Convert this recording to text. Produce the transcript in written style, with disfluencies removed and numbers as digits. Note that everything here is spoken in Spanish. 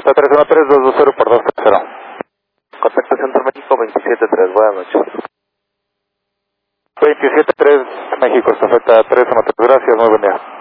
estafeta 313-220 por 230. Contacto Centro México 273, buenas noches. 273 México, estafeta 313, gracias, muy buen día.